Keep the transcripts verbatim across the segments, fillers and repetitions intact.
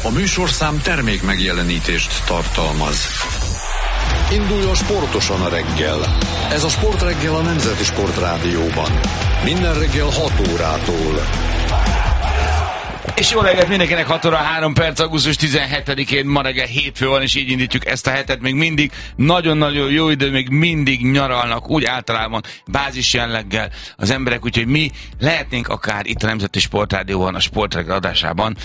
A műsorszám termék megjelenítést tartalmaz. Induljon sportosan a reggel. Ez a Sportreggel a Nemzeti Sportrádióban. Minden reggel hat órától. És jó reggelt mindenkinek, hat óra három perc, augusztus tizenhetedikén, ma reggel hétfő van, és így indítjuk ezt a hetet. Még mindig nagyon-nagyon jó idő, még mindig nyaralnak, úgy általában bázis jelleggel az emberek, úgyhogy mi lehetnénk akár itt a Nemzeti Sportrádióban, a Sportreggel adásában.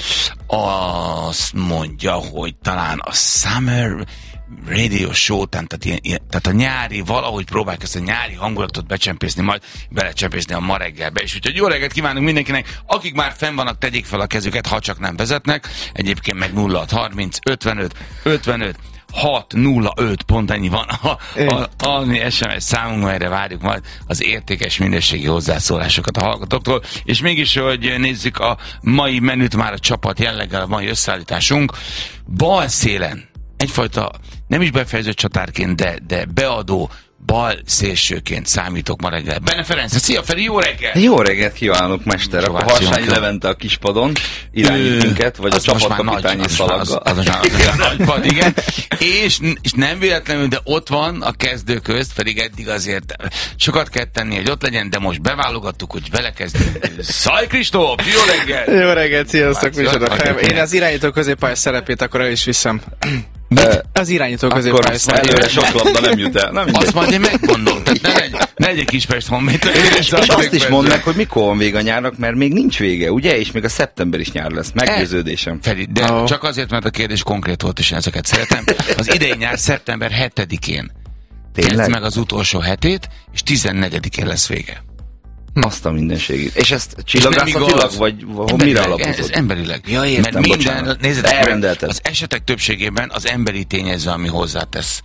Azt mondja, hogy talán a Summer Radio Show, tehát, ilyen, ilyen, tehát a nyári, valahogy próbáljuk ezt a nyári hangulatot becsempészni, majd belecsempészni a ma reggelbe is. Úgyhogy jó reggelt kívánunk mindenkinek, akik már fenn vannak, tegyék fel a kezüket, ha csak nem vezetnek. Egyébként meg nulla hat harminc ötvenöt ötvenöt hat nulla öt, pont ennyi van a, a, a es em es számunk, melyre várjuk majd az értékes minőségi hozzászólásokat a hallgatóktól. És mégis, hogy nézzük a mai menüt, már a csapat jelleggel, a mai összeállításunk. Bal szélen egyfajta nem is befejező csatárként, de, de beadó bal szélsőként számítok ma reggel. Benne Ferenc, szia Feri, jó reggel! Jó reggelt kívánok, mester! Akkor Harsányi Levente a kispadon irányít minket, vagy a csapatkapitányi szalaggal. Az, az, az, az, az, az nagypad, igen. És, és nem véletlenül, de ott van a kezdő közt, pedig eddig azért sokat kell tenni, hogy ott legyen, de most beválogattuk, hogy vele kezdünk. Szaj Kristóf, jó reggel! Jó reggelt, sziasztok! Én az irányító középpályás szerepét akkor el is viszem. Mit? Az irányító középpályás szerepét. Akkor előre sok labda nem jut el. Nem azt majd én megmondom, tehát ne legy, ne legy egy kis Pest honvéd. És azt is mondd meg, hogy mikor van vége a nyárnak, mert még nincs vége, ugye? És még a szeptember is nyár lesz. Meggyőződésem. Feri, de oh. csak azért, mert a kérdés konkrét volt, és én ezeket szeretem. Az idei nyár szeptember hetedikén kezd meg az utolsó hetét, és tizennegyedikén lesz vége. Azt a mindenségét. És ezt csillagászatilag, vagy mire alapozod? Ez emberileg. Ja, értem, mert minden, bocsánat. nézzétek, az esetek többségében az emberi tényező, ami hozzátesz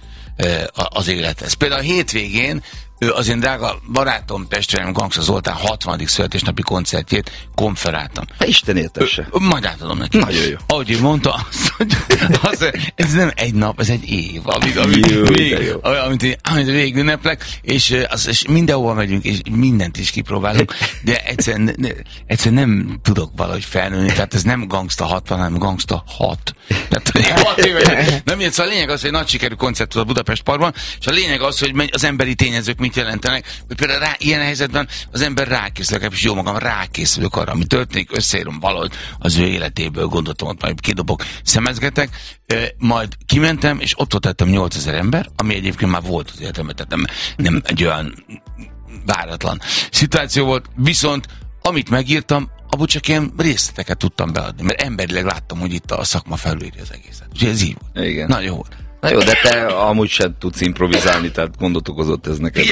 az élethez. Például a hétvégén az én drága barátom, testvérem Gangsta Zoltán hatvanadik születésnapi koncertjét konferáltam. Ha Isten értesse. Majd átadom neki. Nagyon jó. Ahogy ő mondta, azt, hogy az, ez nem egy nap, ez egy év, amit, amit, jó, vég, amit, amit végig ünneplek, és, az, és mindenhova megyünk, és mindent is kipróbálunk, de egyszerűen, egyszerűen nem tudok valahogy felnőni, tehát ez nem Gangsta hatvan, hanem Gangsta hat. Tehát hat éve, nem ilyen, szóval a lényeg az, hogy nagy sikerű koncert a Budapest Parkban, és a lényeg az, hogy az emberi tényezők mit jelentenek, hogy például rá, ilyen helyzetben az ember rákészül, és jó magam rákészülök arra, ami történik, összeírom valahogy az ő életéből, gondoltam, ott majd kidobok, szemezgetek, majd kimentem, és ott tettem nyolcezer ember, ami egyébként már volt az életemben, tehát nem, nem egy olyan váratlan szituáció volt, viszont amit megírtam, abból csak ilyen részleteket tudtam beadni, mert emberileg láttam, hogy itt a szakma felülírja az egészet. Úgyhogy ez így volt. Igen. Nagyon volt. Na jó, de te amúgy sem tudsz improvizálni, tehát gondot okozott ez neked.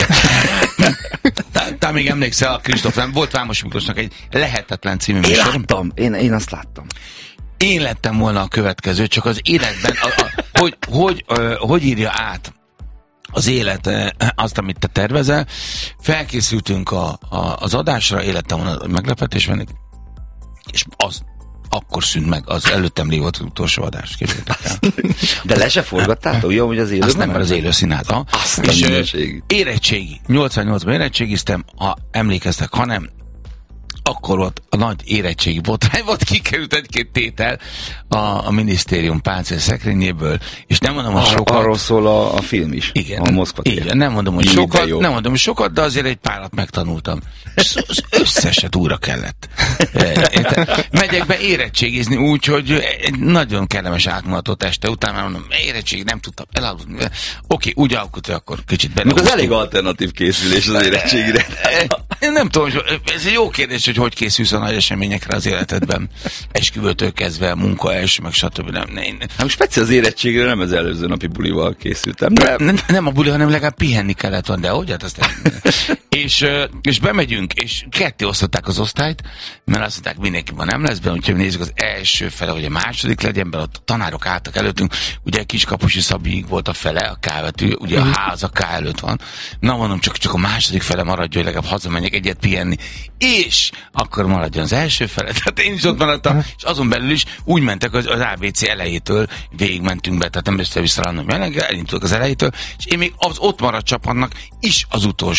Te még emlékszel, a Kristóf, nem volt Vámos Miklósnak egy Lehetetlen című műsor? Én láttam, én, én azt láttam. Én lettem volna a következő, csak az életben, a, a, hogy, hogy, hogy, hogy írja át az élet azt, amit te tervezel. Felkészültünk a, a, az adásra, élettem volna a meglepetésben, és az akkor szűnt meg, az előttem lévő volt az utolsó adás, képzeljétek el. De le se forgattátok? Jó, hogy az élő? Azt nem, mert az élő színház. És érettségi. nyolcvannyolcban érettségiztem, ha emlékeztek, hanem akkor volt a nagy érettségi botrány, volt, kikerült egy-két tétel a, a minisztérium páncél szekrényéből, és nem mondom, hogy sokat... Arról szól a, a film is. Igen, a Moszkva tér. Igen, nem mondom, hogy Így, sokat, nem mondom, hogy sokat, de azért egy párat megtanultam. És az összeset újra kellett. Megyek be érettségizni úgy, hogy egy nagyon kellemes átmulatott este után már mondom, érettségi, nem tudtam elaludni. Oké, okay, úgy alkut, hogy akkor kicsit benne. Az elég alternatív készülés az érettségire. Én nem tudom, ez egy jó kérdés, hogy hogy készülsz a nagy eseményekre az életedben. Esküvőtől kezdve, munka első, meg stb. Nem, nem. Hát speciál az érettségre nem az előző napi bulival készültem. De... Nem, nem a buli, hanem legalább pihenni kellett volna, de hogy hát azt és, és bemegyünk, és ketté osztották az osztályt, mert azt mondták, mindenki van nem lesz be, úgyhogy nézzük az első fele, hogy a második legyen, mert ott a tanárok álltak előttünk, ugye Kiskapusi Szabiig volt a fele, a K-vetű, ugye a ház a K előtt van. Na mondom, csak, csak a második fele maradjon, hogy legalább hazamenjek egyet pihenni. És akkor maradjon az első fele. Tehát én is ott maradtam, és azon belül is úgy mentek, az, az á bé cé elejétől végigmentünk be, tehát nem össze vissza, elindultak az elejétől, és én még az ott maradt csapatnak is az utolsó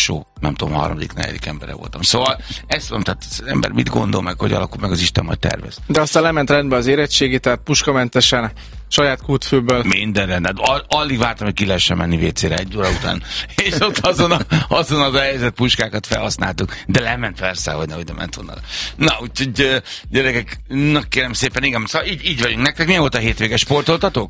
nem tudom, harmadik, negyedik embere voltam. Szóval ezt mondom, tehát az ember mit gondol meg, hogy alakul meg az Isten majd tervez. De aztán lement rendbe az érettségi, tehát puskamentesen, saját kútfőből. Minden rendben. Al- alig vártam, hogy ki lehessen menni vécére egy óra után. És ott azon, a, azon az helyzet puskákat felhasználtuk. De lement persze, hogy ne, hogy nem ment volna. Na, úgyhogy gyerekek, na kérem szépen, igen, szóval így, így vagyunk. Nektek milyen volt a hétvége? Sportoltatok?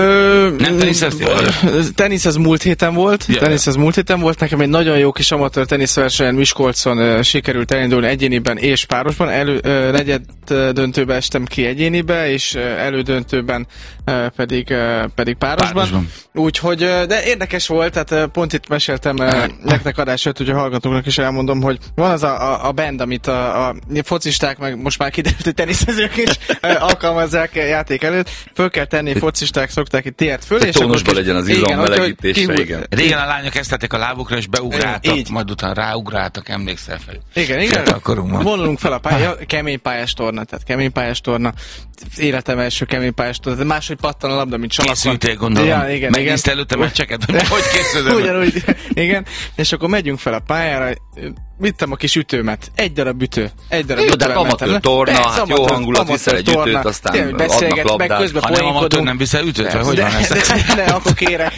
Ö, nem teniszeztél? Tenisz az múlt héten volt. Ja. Tenisz az múlt héten volt. Nekem egy nagyon jó kis amatőr teniszversenyen Miskolcon uh, sikerült elindulni egyéniben és párosban. Elő, uh, negyed uh, döntőbe estem ki egyénibe, és uh, elődöntőben uh, pedig, uh, pedig párosban. párosban. Úgyhogy, uh, de érdekes volt, tehát uh, pont itt meséltem uh, nektek adásért, hogy a hallgatóknak is elmondom, hogy van az a, a, a band, amit a, a focisták, meg most már kiderült, hogy teniszezők is uh, alkalmazzák játék előtt. Föl kell tenni, focisták szokták itt ilyet föl. És tónusban legyen az izom melegítésre, igen. Régen a lányok kezdtek a lábukra, és beugráltak, így. Majd utána ráugráltak, emlékszel fel. Igen, igen. Vonulunk fel a pálya, kemény pályás torna, tehát kemény pályás torna. Életem első kemény pályás torna, de máshogy pattan a labda, mint salakon. Készültél, gondolom. Ja, igen, megnézte előtte meccseket, hogy hogy készülöm. Ugyanúgy, igen. És akkor megyünk fel a pályára, vittem a kis ütőmet. Egy darab ütő. Egy darab ütő. De amatőr torna, Persze, hát jó hangulat, viszel egy torna, ütőt, aztán tényleg, adnak labdát. Meg közben ha nem amatőr, nem viszel ütőt? Vagy hogy van ez? Ne, akkor kérek.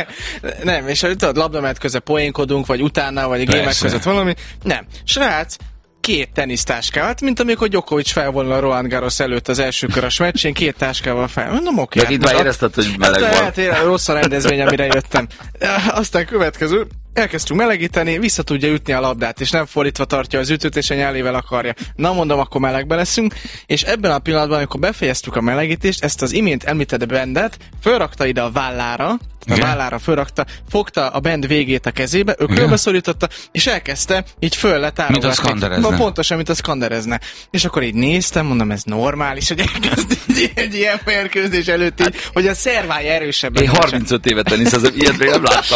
Nem, és tudod, labdamet közben poénkodunk, vagy utána, vagy a gémek között valami. Nem. Srác, két tenisztáskával, mint amikor Djokovic felvonul a Roland Garros előtt az első körös meccsén, két táskával fel. Mondom, oké. Okay, de itt már érezted, hogy meleg hát, van. Hát, rossz a rendezvény, amire jöttem. Aztán következő, elkezdtünk melegíteni, vissza tudja ütni a labdát, és nem fordítva tartja az ütőt, és a nyálével akarja. Na mondom, akkor melegbe leszünk, és ebben a pillanatban, amikor befejeztük a melegítést, ezt az imént említett bendet fölrakta ide a vállára, a vállára fölrakta, fogta a bend végét a kezébe, ökölbe szorította, és elkezdte így föl letárogatni. Mint a szkanderezne. Pontosan, mint a szkanderezne. És akkor így néztem, mondom, ez normális, hogy elkezd egy ilyen mérkőzés előtt így, hogy a szervája erősebben. Én harmincöt évet teniszezem, ilyet még nem láttam.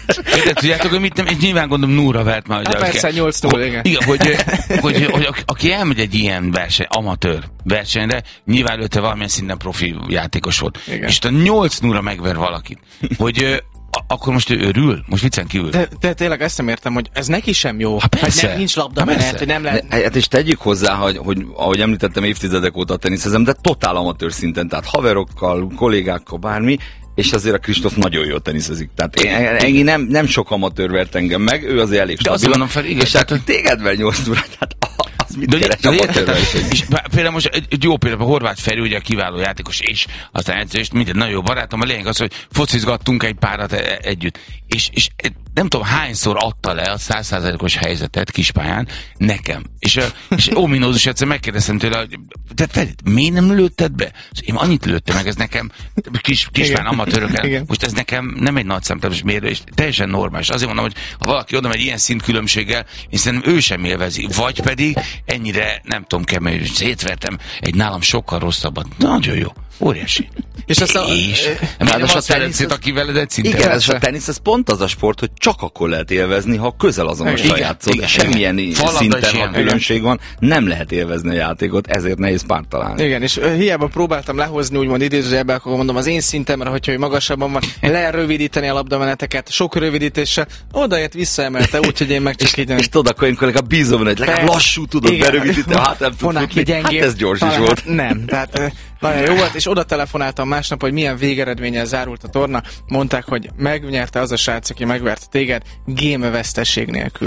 De tudjátok, hogy mit nem, és nyilván gondolom Núra vert már. Hát persze, nyolc null, igen. Igen, hogy, hogy, hogy aki elmegy egy ilyen verseny, amatőr versenyre, nyilván előtte valamilyen szinten profi játékos volt. Igen. És a nyolc nulla megver valakit, hogy akkor most ő örül? Most viccen kívül. De, de tényleg ezt nem értem, hogy ez neki sem jó. Hát persze. Nem, nincs labda menet, hogy nem lehet. Hát és tegyük hozzá, hogy, hogy ahogy említettem, évtizedek óta teniszezem, de totál amatőr szinten, tehát haverokkal, kollégákkal, bármi, és azért a Kristóf nagyon jól teniszezik. Tehát én, én nem, nem sok amatőr vert engem meg, ő azért elég stabil. Fel, igen, és hát téged ver nyolc órát, hát az mit keres amatőr verseny? És például most egy jó például, a Horváth Feri, ugye a kiváló játékos, és aztán edző, és minden nagyon jó barátom, a lényeg az, hogy focizgattunk egy párat együtt. És, és nem tudom, hányszor adta le a száz százalékos helyzetet kispályán nekem. És, és ominózus egyszer megkérdeztem tőle, hogy te Feri, miért nem lőtted be? Én annyit lőttem meg, ez nekem kis, kispályán amatőröken. Most ez nekem nem egy nagy számítás mérő, és teljesen normális. Azért mondom, hogy ha valaki oda megy ilyen szintkülönbséggel, én szerintem ő sem élvezi. Vagy pedig ennyire, nem tudom, kemény, hogy szétvertem egy nálam sokkal rosszabbat. Nagyon jó. Óriási. És azt a... És? Nem azt szeretszét, aki veled egy szinten. Igen, ez a tenisz, ez pont az a sport, hogy csak akkor lehet élvezni, ha közel azonosra játszod. Igen, semmilyen igen. Szinten, ha különbség van, nem lehet élvezni a játékot, ezért nehéz párt találni. Igen, és uh, hiába próbáltam lehozni, úgymond idézőjelben, akkor mondom, az én szintemre, hogyha magasabban van, lerövidíteni a labdameneteket, sok rövidítéssel, odaért visszaemelte, úgyhogy én meg csak így... És tudod, akkor én kollega bízom, hogy legalább lassú tudod berövidíteni, hát nem tud futni. Hát ez gyors is volt. Nem, tehát nagyon jó volt, és oda telefonáltam másnap, hogy milyen végeredménnyel zárult a torna. Mondták, hogy megnyerte az a srác, aki megvert téged, game vesztesség nélkül.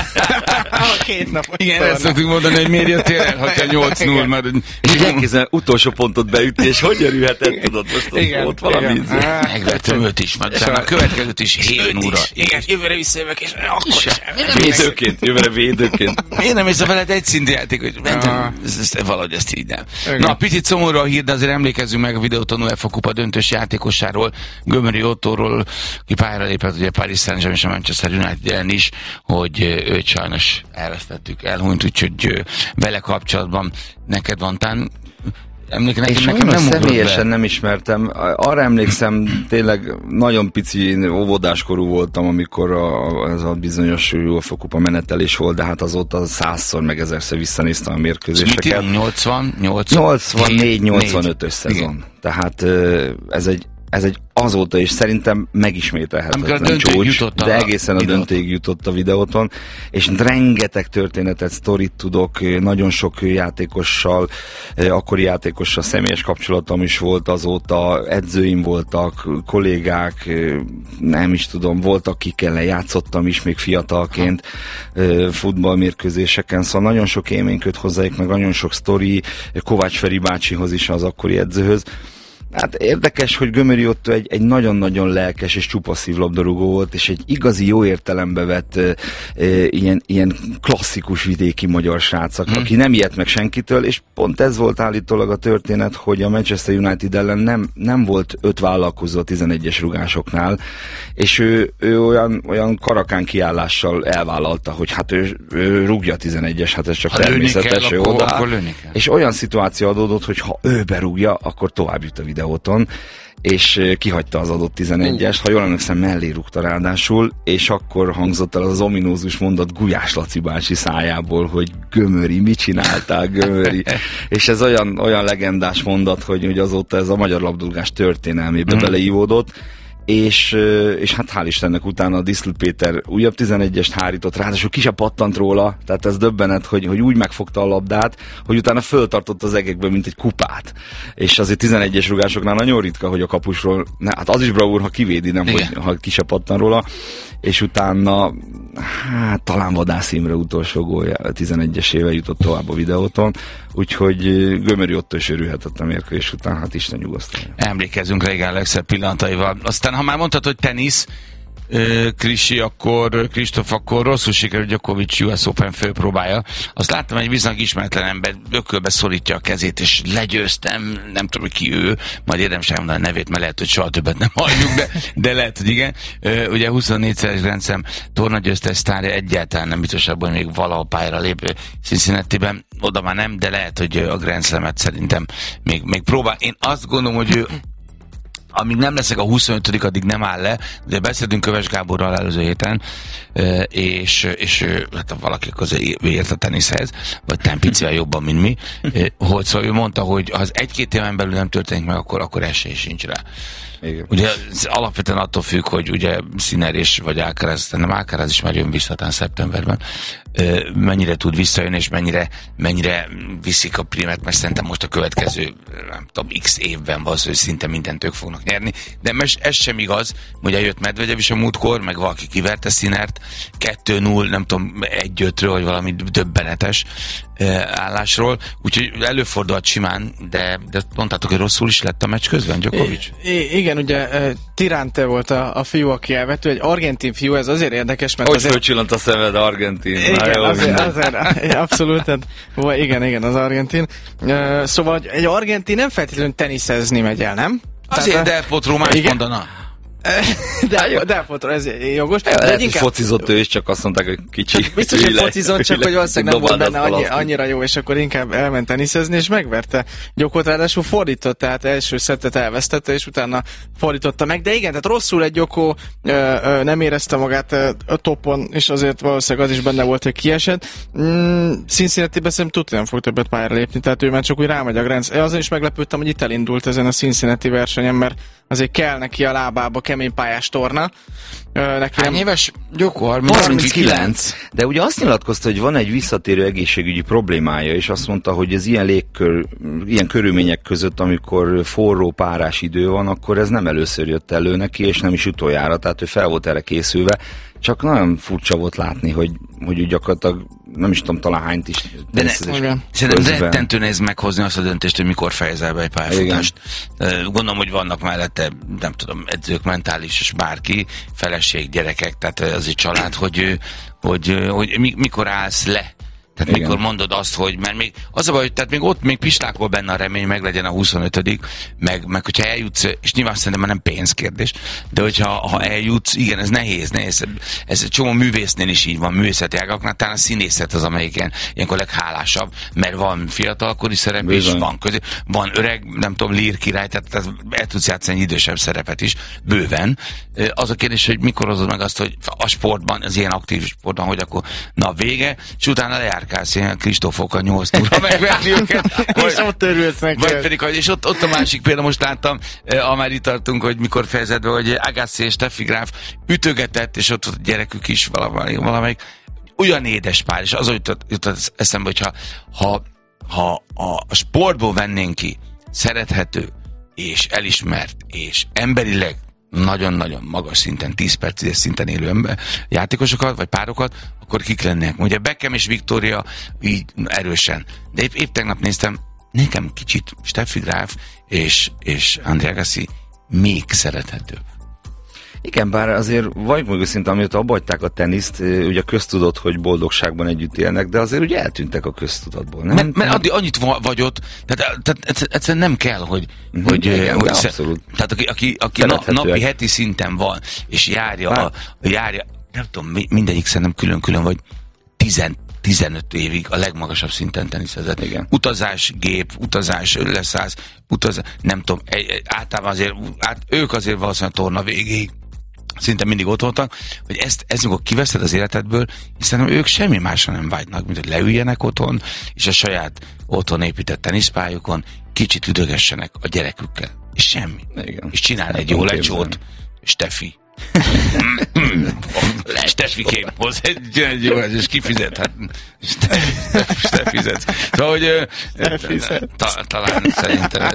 A két nap. Igen, ezt szoktuk mondani, hogy miért jöttél el, ha te nyolc null, mert... És elkézzel utolsó pontot beütni, és hogy örülhetett, tudod, most ott, igen, ott valami... Megvettem őt is, mert a következőt is hét nulla. Igen, jövőre visszajövök, és akkor is. Védőként, jövőre védőként. Én nem hiszem veled egy szintű játék, hogy valahogy ezt így nem. Na, picit szomorú a hír, de azért emlékezzünk meg a videóton UEFA kupa döntős játékosáról, Gömöri Ottóról, ki pályára lépett ugye Paris Saint-Germain és a Manchester United ellen is, hogy őt sajnos elvesztettük, elhunyt, úgyhogy vele kapcsolatban neked van tán emléke nekem, nekem nem személyesen be. Nem ismertem. Arra emlékszem, tényleg nagyon pici óvodáskorú voltam, amikor a, ez a bizonyos UEFA kupa menetelés volt, de hát azóta százszor meg ezerszer visszanéztem a mérkőzéseket. nyolcvan, nyolcvannégy nyolcvanötös szezon. Igen. Tehát ez egy ez egy azóta is szerintem megismételhetetlen csúcs, de egészen a döntőig jutott a videóton, és rengeteg történetet, sztorit tudok, nagyon sok játékossal, akkori játékossal személyes kapcsolatom is volt azóta, edzőim voltak, kollégák, nem is tudom, voltak, akikkel játszottam is még fiatalként futballmérkőzéseken, szóval nagyon sok élmény köt hozzájuk, meg nagyon sok sztori, Kovács Feri bácsihoz is, az akkori edzőhöz. Hát érdekes, hogy Gömöri Ottó egy, egy nagyon-nagyon lelkes és csupa szívlabdarúgó volt, és egy igazi jó értelembe vett e, e, ilyen, ilyen klasszikus vidéki magyar srác, hmm. aki nem ijedt meg senkitől, és pont ez volt állítólag a történet, hogy a Manchester United ellen nem, nem volt öt vállalkozó a tizenegyes rugásoknál, és ő, ő olyan, olyan karakán kiállással elvállalta, hogy hát ő, ő rúgja a tizenegyes, hát ez csak ha természetes, ő oda. És olyan szituáció adódott, hogy ha ő berúgja, akkor tovább jut a videó. Videóton, és kihagyta az adott tizenegyest, ha jól emlékszem, mellé rúgta ráadásul, és akkor hangzott el az ominózus mondat Gulyás Laci bácsi szájából, hogy Gömöri, mit csináltál, Gömöri? És ez olyan, olyan legendás mondat, hogy, hogy azóta ez a magyar labdarúgás történelmébe mm. beleívódott, és, és hát hál' Istennek utána a Diszl Péter újabb tizenegyest hárított, ráadásul ki se pattant róla, tehát ez döbbenet, hogy, hogy úgy megfogta a labdát, hogy utána föltartott az egekből, mint egy kupát. És azért tizenegyes rugásoknál nagyon ritka, hogy a kapusról, ne, hát az is bravúr, ha kivédi, nem, hogy, ha ki se pattan róla, és utána hát talán Vadász Imre utolsó gólja, tizenegyesével jutott tovább a videóton, úgyhogy Gömöri Ottó is örülhetett a mérkőzés után, hát Isten nyugosztalja. Emlékezzünk régen legszebb pillanataival. Aztán, ha már mondtad, hogy tenisz, Krisi, akkor Kristóf, akkor rosszul sikerült Djokovic U S Open főpróbája. Azt láttam, egy viszonylag ismeretlen ember ökölbe szorítja a kezét, és legyőztem, nem tudom, hogy ki ő, majd érdemes elmondani a nevét, mert lehet, hogy soha többet nem halljuk, de, de lehet, hogy igen. Ugye huszonnégyszeres Grand Slam tornagyőztes sztárja, egyáltalán nem biztos abban, hogy még valaha pályára lépő Cincinnatiben, oda már nem, de lehet, hogy a Grand Slamet szerintem még, még próbál. Én azt gondolom, hogy ő amíg nem leszek a huszonötödik, addig nem áll le, de beszéltünk Köves Gáborral előző héten, és, és hát valaki közé ért a teniszhez, vagy talán picivel jobban, mint mi, hogy szóval ő mondta, hogy ha az egy-két éven belül nem történik meg, akkor, akkor esély sincs rá. Igen. Ugye alapvetően attól függ, hogy ugye Sinner és vagy Alcaraz, nem Alcaraz is már jön vissza talán szeptemberben, mennyire tud visszajönni, és mennyire, mennyire viszik a primet, mert szerintem most a következő, nem tudom, x évben van, hogy szinte mindent ők fognak nyerni, de most ez sem igaz, ugye jött Medvegyev is a múltkor, meg valaki kiverte Sinnert, kettő null, nem tudom, egy ötről, vagy valami döbbenetes állásról, úgyhogy előfordulhat simán, de, de mondtátok, hogy rosszul is lett a meccs közben, Djokovic? I- igen, ugye Tirante volt a, a fiú, aki elvető, egy argentin fiú, ez azért érdekes, mert hogy azért... fölcsillant a szemed, argentin? Igen, jó, azért, azért, abszolút, tehát, igen, igen, az argentin. Uh, szóval egy argentin nem feltétlenül teniszezni megy el, nem? Azért Del Potro más mondana. De, de fotra, ez jogos. De lehet, inkább... hogy focizott ő is, csak azt mondták, hogy kicsi. Biztos, hogy focizott, csak hogy valószínűleg nem volt benne annyi, annyira jó, és akkor inkább elment teniszezni, és megverte Gyokot, ráadásul fordított, tehát első szettet elvesztette, és utána fordította meg. De igen, tehát rosszul egy Gyokó, nem érezte magát a topon, és azért valószínűleg az is benne volt, hogy kiesett. Mm, Cincinnati-ben szerintem tudja, nem fog többet pályára lépni, tehát ő már csak úgy rámegy a Grand. Azon is meglepődtem, hogy itt elindult ezen a Cincinnati versenyen, mert azért kell neki a lábába kemény pályás torna. Neki Hány nem... éves? Gyoko, harminckilenc. De ugye azt nyilatkozta, hogy van egy visszatérő egészségügyi problémája, és azt mondta, hogy ez ilyen légkör, ilyen körülmények között, amikor forró párás idő van, akkor ez nem először jött elő neki, és nem is utoljára, tehát ő fel volt erre készülve. Csak nagyon furcsa volt látni, hogy, hogy úgy gyakorlatilag nem is tudom, talán hányt is. De ne, szerintem rettentő nehéz meghozni azt a döntést, hogy mikor fejezel be egy pályafutást. Gondolom, hogy vannak mellette, nem tudom, edzők, mentális és bárki, feleség, gyerekek, tehát az egy család, hogy, hogy, hogy mikor állsz le. Tehát igen. Mikor mondod azt, hogy, mert még az a baj, hogy tehát még ott még pislákol benne a remény, meg legyen a huszonötödik, meg, meg hogyha eljutsz, és nyilván szerintem már nem pénzkérdés, de hogyha ha eljutsz, igen, ez nehéz, nehéz. Ez egy csomó művésznél is így van, művészeti ágaknál, talán a színészet az, amelyik ilyen, ilyenkor leghálásabb, mert van fiatalkori szerep, és van közé, van öreg, nem tudom, lír király, tehát el tudsz játszani egy idősebb szerepet is, bőven. Az a kérdés, hogy mikor hozod meg azt, hogy a sportban, az ilyen aktív sportban, hogy akkor na vége, és utána lejár járkálsz ilyen Kristófokkal nyolc túra megverni őket. Vagy, és ott örülsz neki. Vagy pedig, és ott, ott a másik példa, most láttam, eh, már itt tartunk, hogy mikor fejezed be, hogy Agassi és Steffi Graf ütögetett, és ott volt a gyerekük is valamelyik, valamelyik olyan édes pár, és az jutott, jutott eszembe, hogyha ha, ha a sportból vennénk ki szerethető, és elismert, és emberileg nagyon-nagyon magas szinten, tíz perces szinten élő ember, játékosokat, vagy párokat, akkor kik lennének. Ugye Beckham és Victoria így erősen. De épp, épp tegnap néztem, nekem kicsit Steffi Graf és, és Andre Agassi még szerethetőbb. Igen, bár azért vagy meg őszintén, amióta abbahagyták a teniszt, ugye köztudott, hogy boldogságban együtt élnek, de azért ugye eltűntek a köztudatból, nem? Mert, mert addig annyit vagy ott, tehát, tehát egyszerűen nem kell, hogy... Mm-hmm, hogy, igen, hogy abszolút. Tehát aki, aki, aki na, napi, heti szinten van, és járja, a, járja nem tudom, mindegyik szerintem külön-külön, vagy tizenöt évig a legmagasabb szinten teniszezett. Igen. Utazás, gép, utazás, leszállsz, utazás, nem tudom, egy, általában azért, át, ők azért valószínűleg a torna végéig szinte mindig ott voltak, hogy ezt, ezt mikor kiveszed az életedből, hiszen ők semmi másra nem vágynak, mint hogy leüljenek otthon, és a saját otthon épített teniszpályukon kicsit üdögessenek a gyerekükkel. És semmi. Igen. És csinál egy jó lecsót, Steffi. Steffikém, hoz egy, egy jó, és kifizet, hát Steffizetsz. Szóval, hogy ta, talán szerintem.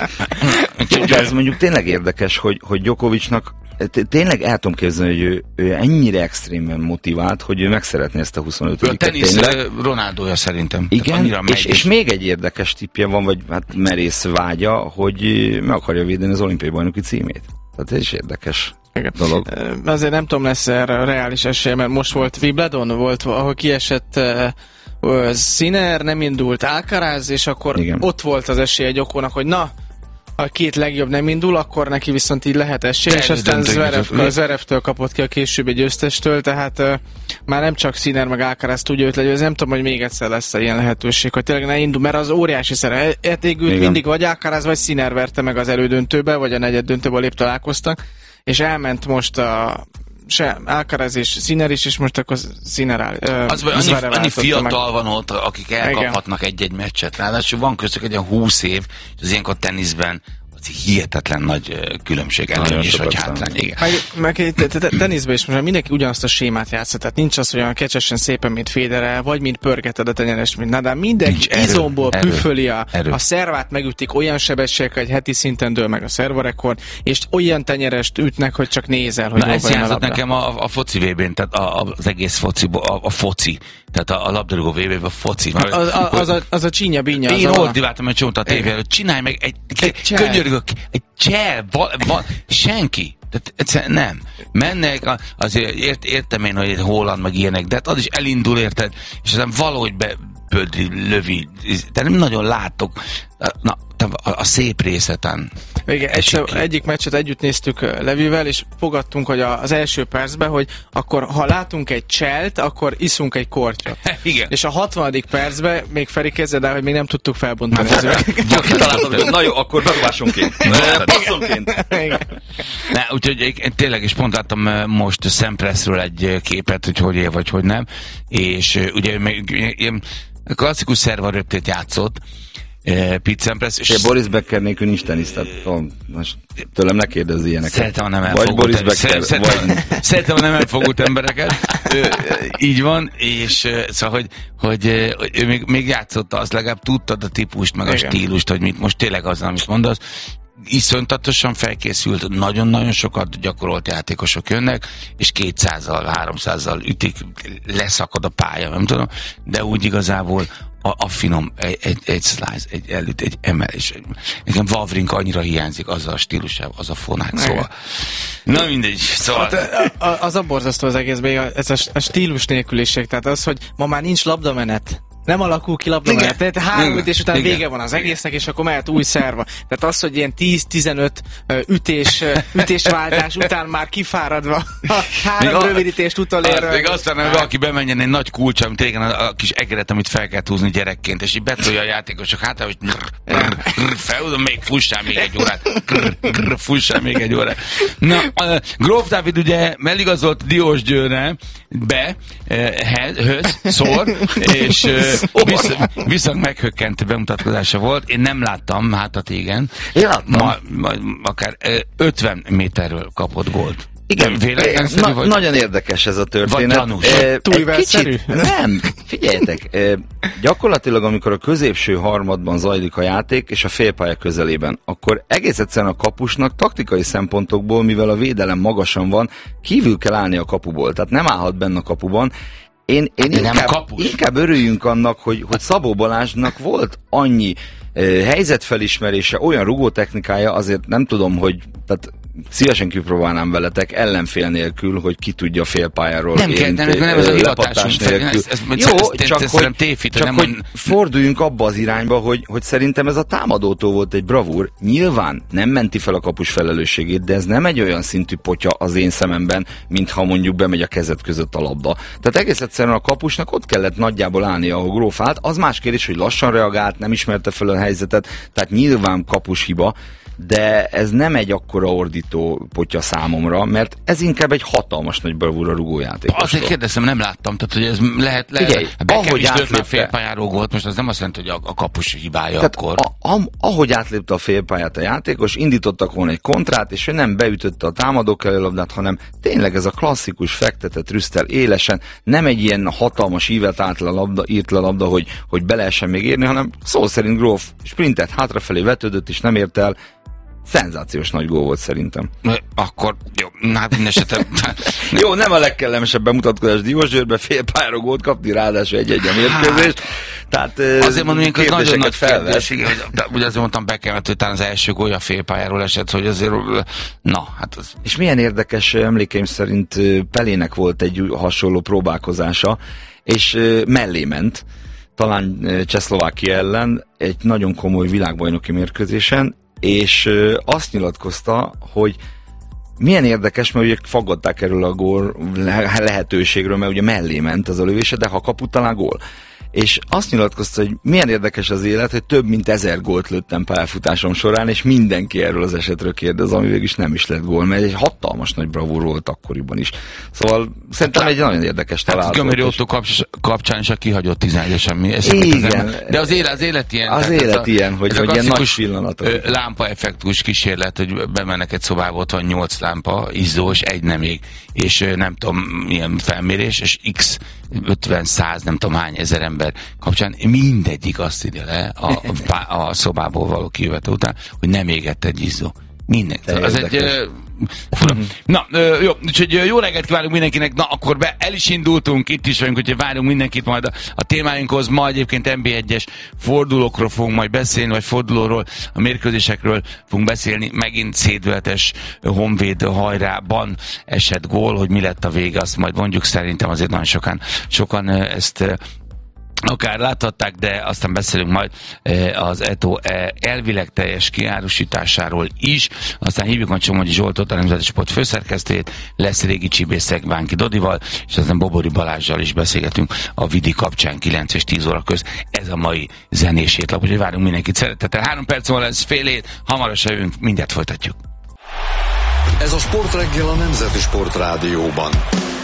De ez mondjuk tényleg érdekes, hogy, hogy Djokovicnak tényleg el tudom képzelni, hogy ő, ő ennyire extrémen motivált, hogy ő meg szeretné ezt a huszonötödiket. A tenisz Ronaldója szerintem. Igen, és, és még egy érdekes tippje van, vagy hát merész vágya, hogy meg akarja védeni az olimpiai bajnoki címét. Tehát ez is érdekes. Igen. Dolog. Azért nem tudom, lesz erre reális esélye, mert most volt Wimbledon, volt, ahol kiesett uh, Sinner, nem indult Alcaraz, és akkor igen. Ott volt az esély egy okónak, hogy na, a két legjobb nem indul, akkor neki viszont így lehet esély, és aztán Zverev, Zverevtől kapott ki a később egy győztestől, tehát uh, már nem csak Sinner meg Alcaraz tudja őt legyőzni, nem tudom, hogy még egyszer lesz ilyen lehetőség, hogy tényleg ne indul, mert az óriási szerep. Értégült mindig vagy Alcaraz, vagy Sinner verte meg az elődöntőbe, vagy a negyed döntőbe épp találkoztak, és elment most a se Alcaraz és Sinner is, és most akkor Sinner áll. Uh, az, annyi, annyi fiatal meg. Van ott, akik elkaphatnak igen. egy-egy meccset. Ráadásul van köztük egy olyan húsz év, és az ilyenkor teniszben hihetetlen nagy különbség előny is, vagy hátrány. Igen. Meg teniszben is most mindenki ugyanazt a sémát játszik, tehát nincs az, hogy olyan kecsesen szépen, mint Federer, vagy mint pörgeted a tenyerest, mint Nadal. Mindenki izomból püföli a, a szervát, megütik olyan sebességekkel, egy heti szinten dől meg a szervarekord, és olyan tenyerest ütnek, hogy csak nézel, hogy na, ez játszott nekem a, a foci vé bén, tehát a, az egész foci, a, a foci, tehát a, a labdarúgó vé bén, a foci. Az, az, az, a, az a csínya bínya. Én ott diváltam egy csomót a tévé előtt, csinálj meg egy, egy könyörgök, egy csel, va, va, senki. Tehát egyszerűen nem. Mennek, azért ért, értem én, hogy egy Holland meg ilyenek, de hát az is elindul, érted, és aztán valahogy bepödri, lövi, de nem nagyon látok. Na, a, a szép részeten. Igen, egyszer, egyik meccset együtt néztük Levivel, és fogadtunk, hogy az első percben, hogy akkor ha látunk egy cselt, akkor iszunk egy kortyot. Igen. És a hatvanadik percben még Feri kezded el, hogy még nem tudtuk felbontani. Na jó, akkor bedobásonként. Passzonként. Úgyhogy én tényleg is pont láttam most Szempressről egy képet, hogy hogy él, vagy hogy nem. És ugye ilyen klasszikus szervaröptét játszott, Pete Sampras. És Boris Becker nélkül nincs tenisz, tehát most tőlem ne kérdezz ilyeneket. Szeretem a nem elfogult, szeretem a nem elfogult embereket. Ö, így van, és szóval, hogy, hogy, hogy ő még, még játszotta, az legalább tudtad a típust, meg a igen. stílust, hogy mit most tényleg az, amit mondasz. Iszonyatosan felkészült, nagyon-nagyon sokat gyakorolt játékosok jönnek, és kétszázzal, háromszázzal ütik, leszakad a pálya, nem tudom, de úgy igazából a, a finom, egy, egy, egy slice, egy előtt, egy emelés. Nekem Wawrinka annyira hiányzik, az a stílusával, az a fonák, szóval. Na mindegy, szóval. Hát, az a borzasztó az egészben, ez a, a stílus nélküliség, tehát az, hogy ma már nincs labdamenet. nem alakul ki labda mellett. Tehát három ütés után igen. vége van az egésznek, és akkor mehet új szerva. Tehát az, hogy ilyen tíz-tizenöt ütés, ütésváltás után már kifáradva a három még rövidítést utolér. Még aztán, hogy valaki bemenjen egy nagy kulcs, amit régen a, a kis egeret, amit fel kell húzni gyerekként, és így betolja a játékosok hát, hogy felhúzom, még fussál még egy órát. Grr, grr, fussál még egy órát. Na, uh, Gróf Dávid ugye eligazolt Diós Győrre be, uh, höz, szor, és uh, visz, viszont meghökkentő bemutatkozása volt. Én nem láttam, hát a tégen. Én láttam. Ma, ma, akár uh, ötven méterről kapott gólt. Igen, na, vagy, nagyon érdekes ez a történet. E, kicsit, nem, figyeljetek, e, gyakorlatilag amikor a középső harmadban zajlik a játék, és a félpálya közelében, akkor egész egyszerűen a kapusnak taktikai szempontokból, mivel a védelem magasan van, kívül kell állni a kapuból, tehát nem állhat benne a kapuban. Én, én inkább, inkább örüljünk annak, hogy, hogy Szabó Balázsnak volt annyi e, helyzetfelismerése, olyan rugótechnikája, azért nem tudom, hogy tehát szívesen kipróbálnám veletek ellenfél nélkül, hogy ki tudja a félpályáról. Nem kell, nem, nem ez a hivatásunk. Ez, ez, Jó, ez, csak, hogy, tévít, csak nem hogy on... forduljunk abba az irányba, hogy, hogy szerintem ez a támadótól volt egy bravúr. Nyilván nem menti fel a kapus felelősségét, de ez nem egy olyan szintű potya az én szememben, mintha mondjuk bemegy a kezed között a labda. Tehát egész egyszerűen a kapusnak ott kellett nagyjából állni, ahol Gróf állt. Az más kérdés, hogy lassan reagált, nem ismerte fel a helyzetet, tehát nyilván kapus hiba, de ez nem egy akkora ordító potya számomra, mert ez inkább egy hatalmas nagy bravúra rugójáték. Azért kérdezem, nem láttam, tehát hogy ez lehet, lehet Figyelj, ahogy átlépte a félpályáról gólt, most az nem azt jelenti, hogy a, a kapus hibája tehát akkor. A, a, ahogy átlépte a félpályát a játékos, indítottak volna egy kontrát, és ő nem beütötte a támadók elő labdát, hanem tényleg ez a klasszikus fektetett rüsztel élesen, nem egy ilyen hatalmas ívet állt le a labda, írt le a labda, hogy, hogy be lehessen még érni, hanem szó szerint Gróf sprintet hátrafelé vetődött, és nem ért el. Szenzációs nagy gól volt szerintem. Akkor jó, hát minden esetre... Jó, nem a legkellemesebb bemutatkozás Diós Győrbe, félpályára gólt kapni, ráadásul egy-egy a mérkőzést. Tehát azért mondom, hogy nagyon nagy felvett. Ugye azért mondtam, Beckhamet, hogy talán az első gólja félpályáról esett, hogy azért... Na, hát az... És milyen érdekes emlékeim szerint Pelének volt egy hasonló próbálkozása, és mellé ment, talán Csehszlovákia ellen, egy nagyon komoly világbajnoki mérkőzésen, és azt nyilatkozta, hogy milyen érdekes, mert ugye faggatták erről a gól lehetőségről, mert ugye mellé ment az a lövése, de ha kaput, talán gól. És azt nyilatkozta, hogy milyen érdekes az élet, hogy több mint ezer gólt lőttem pályafutásom során, és mindenki erről az esetről kérdez, ami végülis nem is lett gól, mert egy hatalmas nagy bravúr volt akkoriban is. Szóval szerintem egy nagyon érdekes találat. Hát Gömöri Ottó kapcsán is a kihagyott tizenegyes semmi. Igen. De az élet, az élet ilyen. Az élet a, ilyen, hogy, hogy ilyen nagy pillanatok. Lámpaeffektus kísérlet, hogy bemennek egy szobába, ott van nyolc lámpa, izzó, és egy nem ég. És nem tudom, milyen felmérés, és x ötven, száz, nem tudom hány ezer ember kapcsán mindegyik azt írja le a, a, a szobából való kijövetel után, hogy nem égett egy izzó. Minden. Az egy... Uh, na, uh, jó, úgyhogy uh, jó reggelt kívánunk mindenkinek, na akkor be, el is indultunk, itt is vagyunk, úgyhogy várunk mindenkit majd a, a témáinkhoz, ma egyébként en bé egyes fordulókról fogunk majd beszélni, vagy fordulóról, a mérkőzésekről fogunk beszélni, megint szédületes Honvéd hajrában esett gól, hogy mi lett a vége, azt majd mondjuk, szerintem azért nagyon sokan, sokan uh, ezt uh, akár láthatták, de aztán beszélünk majd az é té o elvileg teljes kiárusításáról is. Aztán hívjuk a Csomagyi Zsoltot, a Nemzeti Sport főszerkesztőjét, lesz Régi Csibészek Bánki Dodival, és aztán Bobori Balázssal is beszélgetünk a Vidi kapcsán kilenc és tíz óra köz. Ez a mai zenés hétlap, úgyhogy várunk mindenkit szeretettel. Három perc múlva lesz fél hét, hamarosan jövünk, mindjárt folytatjuk. Ez a Sportreggel a Nemzeti Sport Rádióban.